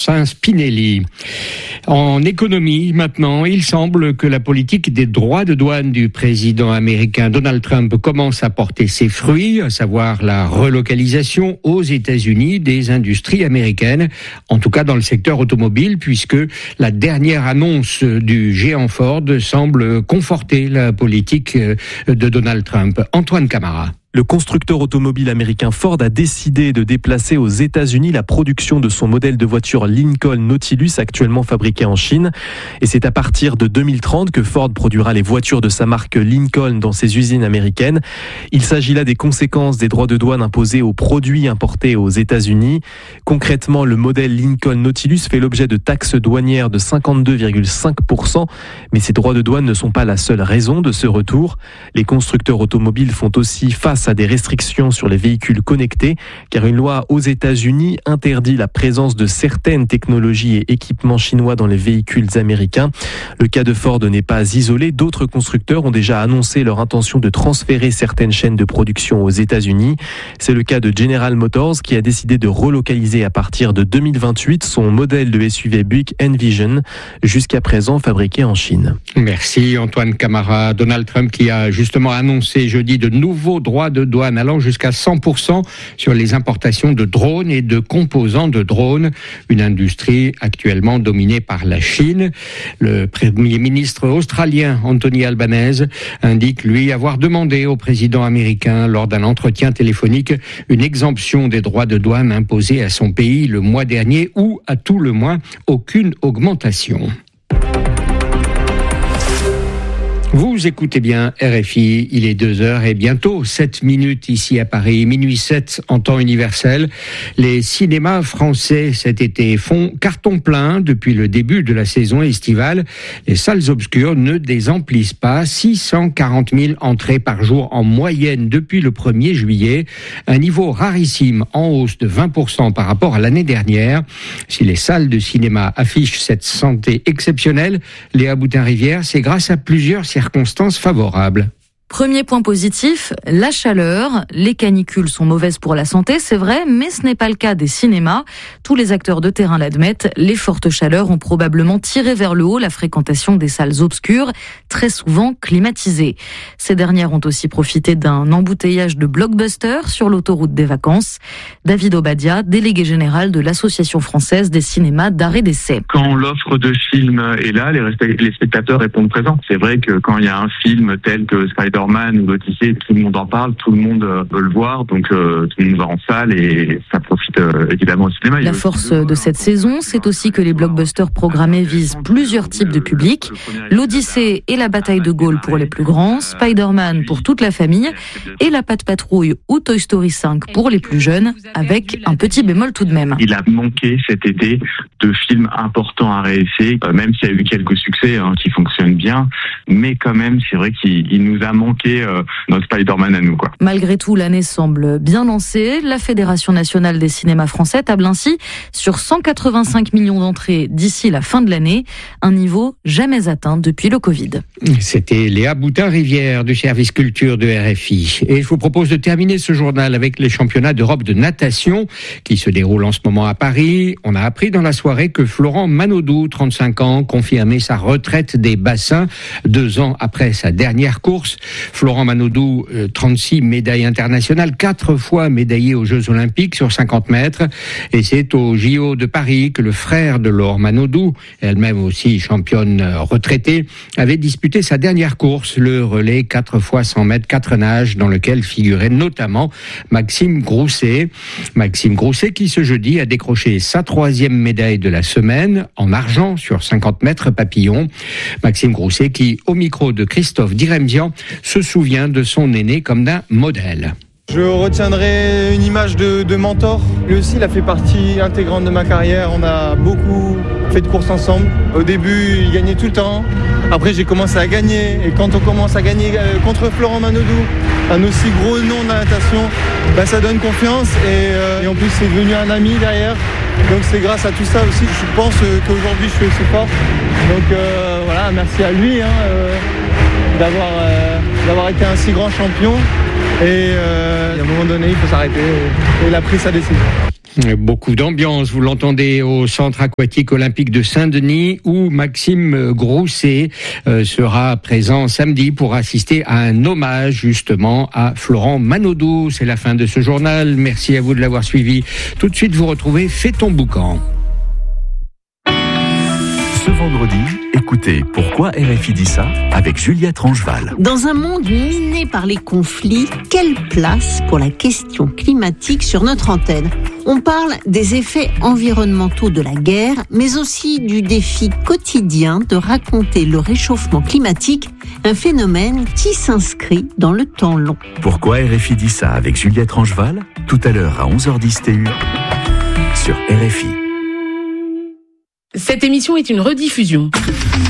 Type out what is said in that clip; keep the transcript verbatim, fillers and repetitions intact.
Valentin Spinelli. En économie, maintenant, il semble que la politique des droits de douane du président américain Donald Trump commence à porter ses fruits, à savoir la relocalisation aux États-Unis des industries américaines, en tout cas dans le secteur automobile, puisque la dernière annonce du géant Ford semble conforter la politique de Donald Trump. Antoine Camara. Le constructeur automobile américain Ford a décidé de déplacer aux États-Unis la production de son modèle de voiture Lincoln Nautilus, actuellement fabriqué en Chine. Et c'est à partir de deux mille trente que Ford produira les voitures de sa marque Lincoln dans ses usines américaines. Il s'agit là des conséquences des droits de douane imposés aux produits importés aux États-Unis. Concrètement, le modèle Lincoln Nautilus fait l'objet de taxes douanières de cinquante-deux virgule cinq pour cent. Mais ces droits de douane ne sont pas la seule raison de ce retour. Les constructeurs automobiles font aussi face à des restrictions sur les véhicules connectés, car une loi aux États-Unis interdit la présence de certaines technologies et équipements chinois dans les véhicules américains. Le cas de Ford n'est pas isolé. D'autres constructeurs ont déjà annoncé leur intention de transférer certaines chaînes de production aux États-Unis. C'est le cas de General Motors qui a décidé de relocaliser à partir de deux mille vingt-huit son modèle de S U V Buick Envision, jusqu'à présent fabriqué en Chine. Merci Antoine Camara. Donald Trump qui a justement annoncé jeudi de nouveaux droits de douane allant jusqu'à cent pour cent sur les importations de drones et de composants de drones, une industrie actuellement dominée par la Chine. Le Premier ministre australien Anthony Albanese indique lui avoir demandé au président américain lors d'un entretien téléphonique une exemption des droits de douane imposés à son pays le mois dernier ou à tout le moins aucune augmentation. Vous écoutez bien R F I, il est deux heures et bientôt sept minutes ici à Paris, minuit sept en temps universel. Les cinémas français cet été font carton plein depuis le début de la saison estivale. Les salles obscures ne désemplissent pas, six cent quarante mille entrées par jour en moyenne depuis le premier juillet, un niveau rarissime en hausse de vingt pour cent par rapport à l'année dernière. Si les salles de cinéma affichent cette santé exceptionnelle, Léa Boutin-Rivière, c'est grâce à plusieurs circonstances favorables. Premier point positif, la chaleur. Les canicules sont mauvaises pour la santé, c'est vrai, mais ce n'est pas le cas des cinémas. Tous les acteurs de terrain l'admettent. Les fortes chaleurs ont probablement tiré vers le haut la fréquentation des salles obscures, très souvent climatisées. Ces dernières ont aussi profité d'un embouteillage de blockbusters sur l'autoroute des vacances. David Obadia, délégué général de l'Association française des cinémas d'art et d'essai. Quand l'offre de films est là, les, respe- les spectateurs répondent présents. C'est vrai que quand il y a un film tel que Spider Spider-Man ou l'Odyssée, tout le monde en parle, tout le monde veut le voir, donc euh, tout le monde va en salle et ça profite euh, évidemment au cinéma. La force de cette saison, c'est aussi que les blockbusters programmés visent plusieurs types de publics. L'Odyssée et la bataille de Gaulle pour les plus grands, Spider-Man pour toute la famille et la Patte Patrouille ou Toy Story cinq pour les plus jeunes, avec un petit bémol tout de même. Il a manqué cet été de films importants à réessayer, même s'il y a eu quelques succès hein, qui fonctionnent bien, mais quand même c'est vrai qu'il il nous a manqué euh, notre Spider-Man à nous, quoi. Malgré tout, l'année semble bien lancée. La Fédération nationale des cinémas français table ainsi sur cent quatre-vingt-cinq millions d'entrées d'ici la fin de l'année, un niveau jamais atteint depuis le Covid. C'était Léa Boutin-Rivière du service culture de R F I. Et je vous propose de terminer ce journal avec les championnats d'Europe de natation qui se déroulent en ce moment à Paris. On a appris dans la soirée que Florent Manodou, trente-cinq ans, confirmait sa retraite des bassins deux ans après sa dernière course. Florent Manodou, trente-six médailles internationales, quatre fois médaillé aux Jeux Olympiques sur cinquante mètres. Et c'est au J O de Paris que le frère de Laure Manodou, elle-même aussi championne retraitée, avait disputé sa dernière course, le relais quatre fois cent mètres, quatre nages, dans lequel figurait notamment Maxime Grousset. Maxime Grousset qui ce jeudi a décroché sa troisième médaille de la semaine en argent sur cinquante mètres papillon. Maxime Grousset qui, au micro de Christophe Diremzian, se souvient de son aîné comme d'un modèle. Je retiendrai une image de, de mentor. Lui aussi, il a fait partie intégrante de ma carrière. On a beaucoup fait de courses ensemble. Au début, il gagnait tout le temps. Après, j'ai commencé à gagner. Et quand on commence à gagner contre Florent Manodou, un aussi gros nom de la natation, bah, ça donne confiance. Et, euh, et en plus, c'est devenu un ami derrière. Donc c'est grâce à tout ça aussi que je pense qu'aujourd'hui, je suis aussi fort. Donc euh, voilà, merci à lui hein, euh, d'avoir, euh, d'avoir été un si grand champion. Et euh, à un moment donné, il faut s'arrêter. Et il a pris sa décision. Beaucoup d'ambiance, vous l'entendez au centre aquatique olympique de Saint-Denis où Maxime Grousset euh, sera présent samedi pour assister à un hommage justement à Florent Manodou. C'est la fin de ce journal. Merci à vous de l'avoir suivi. Tout de suite, vous retrouvez Fais ton boucan. Ce vendredi, écoutez Pourquoi R F I dit ça avec Juliette Rangeval. Dans un monde miné par les conflits, quelle place pour la question climatique sur notre antenne ? On parle des effets environnementaux de la guerre, mais aussi du défi quotidien de raconter le réchauffement climatique, un phénomène qui s'inscrit dans le temps long. Pourquoi R F I dit ça avec Juliette Rangeval ? Tout à l'heure à onze heures dix T U sur R F I. Cette émission est une rediffusion.